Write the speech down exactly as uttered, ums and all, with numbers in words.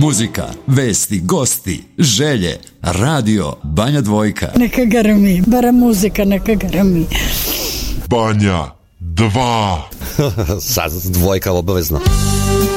Muzika, vesti, gosti, želje, radio, Banja Dvojka. Neka grmi, bara muzika neka grmi. Banja dva. Sad dvojka obavezno.